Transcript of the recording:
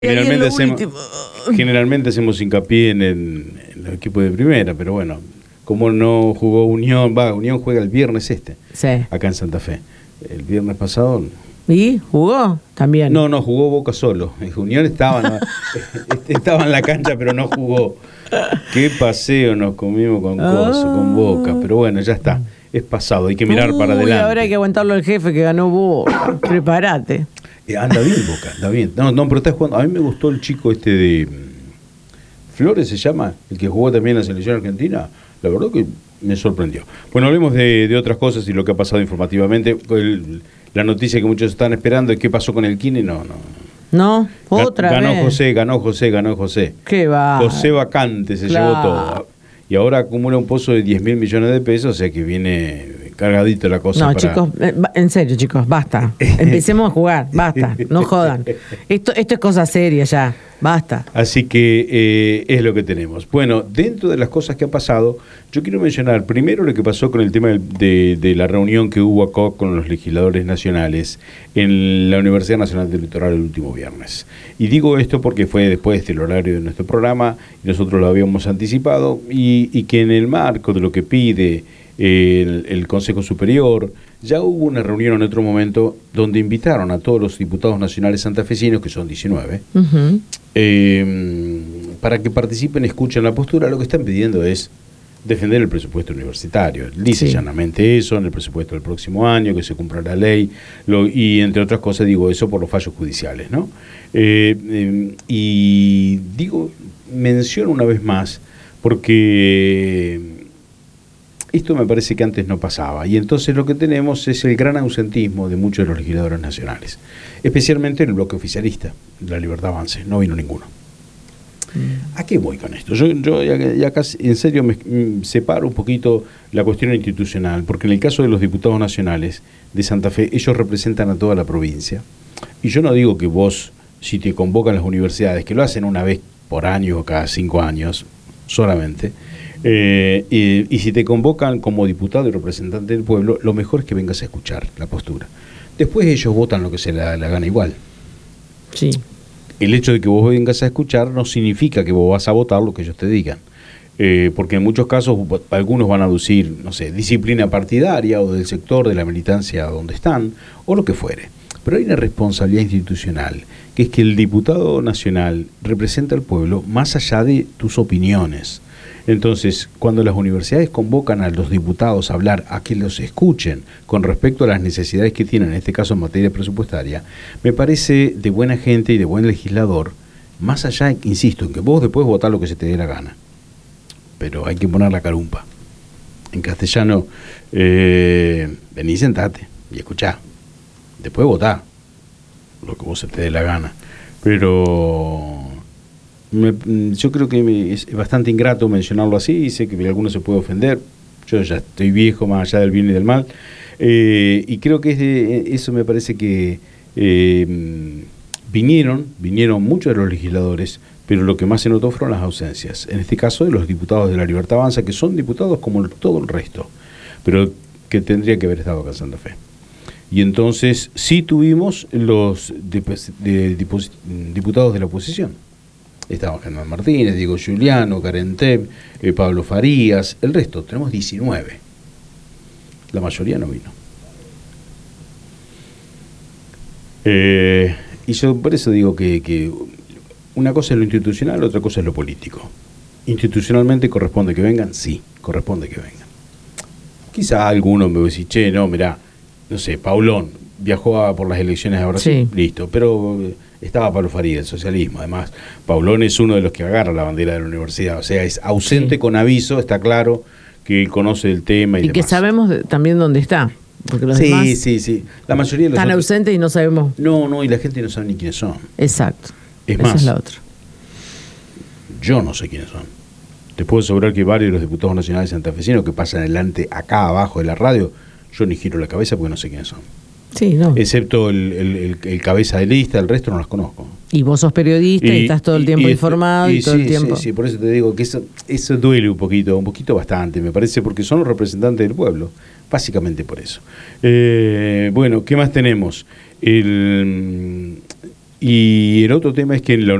Generalmente hacemos hincapié en los equipos de primera, pero bueno, como no jugó Unión, Unión juega el viernes Sí. acá en Santa Fe. El viernes pasado. ¿Y jugó también? No, jugó Boca solo. Unión estaba en la cancha, pero no jugó. Qué paseo nos comimos con Boca, pero bueno, ya está. Es pasado, hay que mirar para adelante. Ahora hay que aguantarlo al jefe que ganó Boca. Prepárate. Anda bien Boca, anda bien. No, pero está jugando. A mí me gustó el chico de Flores, se llama, el que jugó también en la selección argentina. La verdad que me sorprendió. Bueno, hablemos de otras cosas y lo que ha pasado informativamente. La noticia que muchos están esperando es qué pasó con el Kine. No, otra vez. Ganó José. ¿Qué va? José vacante, se llevó todo. Y ahora acumula un pozo de 10.000 millones de pesos, o sea que viene cargadito la cosa. No, chicos, en serio, chicos, basta. Empecemos a jugar, basta, no jodan. Esto es cosa seria ya, basta. Así que es lo que tenemos. Bueno, dentro de las cosas que ha pasado, yo quiero mencionar primero lo que pasó con el tema de la reunión que hubo acá con los legisladores nacionales en la Universidad Nacional del Litoral el último viernes. Y digo esto porque fue después del horario de nuestro programa, y nosotros lo habíamos anticipado, y que en el marco de lo que pide el Consejo Superior, ya hubo una reunión en otro momento donde invitaron a todos los diputados nacionales santafesinos, que son 19, para que participen, escuchen la postura. Lo que están pidiendo es defender el presupuesto universitario. Dice llanamente eso, en el presupuesto del próximo año, que se cumpla la ley, y entre otras cosas digo eso por los fallos judiciales, ¿no? Y menciono una vez más, porque esto me parece que antes no pasaba, y entonces lo que tenemos es el gran ausentismo de muchos de los legisladores nacionales, especialmente en el bloque oficialista, La Libertad Avance, no vino ninguno. ¿A qué voy con esto? Yo ya casi, en serio, me separo un poquito la cuestión institucional, porque en el caso de los diputados nacionales de Santa Fe, ellos representan a toda la provincia, y yo no digo que vos, si te convocan las universidades, que lo hacen una vez por año o cada 5 años solamente, y si te convocan como diputado y representante del pueblo, lo mejor es que vengas a escuchar la postura. Después ellos votan lo que se les da la gana igual. Sí. El hecho de que vos vengas a escuchar no significa que vos vas a votar lo que ellos te digan. Porque en muchos casos algunos van a aducir, no sé, disciplina partidaria o del sector de la militancia donde están, o lo que fuere. Pero hay una responsabilidad institucional, que es que el diputado nacional representa al pueblo más allá de tus opiniones. Entonces, cuando las universidades convocan a los diputados a hablar, a que los escuchen con respecto a las necesidades que tienen, en este caso en materia presupuestaria, me parece de buena gente y de buen legislador, más allá, insisto, en que vos después votás lo que se te dé la gana, pero hay que poner la carumpa. En castellano, vení, sentate y escuchá, después votá lo que vos se te dé la gana, pero yo creo que es bastante ingrato mencionarlo así, y sé que alguno se puede ofender. Yo ya estoy viejo, más allá del bien y del mal, y creo que eso me parece que vinieron muchos de los legisladores, pero lo que más se notó fueron las ausencias, en este caso de los diputados de La Libertad Avanza, que son diputados como todo el resto, pero que tendría que haber estado acá en Santa Fe. Y entonces sí tuvimos los diputados de la oposición. Estaban Germán Martínez, Diego Giuliano, Karen Teb, Pablo Farías, el resto, tenemos 19. La mayoría no vino. Y yo por eso digo que una cosa es lo institucional, otra cosa es lo político. Institucionalmente corresponde que vengan, sí, corresponde que vengan. Quizá alguno me va a decir, che, no, mirá, no sé, Paulón viajó por las elecciones de Brasil, listo, pero estaba Pablo Farías, el socialismo. Además, Paulón es uno de los que agarra la bandera de la universidad, o sea, es ausente con aviso, está claro que él conoce el tema y demás. Que sabemos también dónde está, porque los demás sí, la mayoría de los están ausentes y no sabemos. No, y la gente no sabe ni quiénes son. Exacto. Esa es la otra. Yo no sé quiénes son. Te puedo asegurar que varios de los diputados nacionales santafesinos que pasan adelante acá abajo de la radio, yo ni giro la cabeza porque no sé quiénes son. Sí, no. Excepto el cabeza de lista, el resto no las conozco. Y vos sos periodista y estás todo el tiempo informado y todo el tiempo. Sí, por eso te digo que eso duele un poquito bastante, me parece, porque son los representantes del pueblo, básicamente por eso. Bueno, ¿qué más tenemos? Y el otro tema es que en la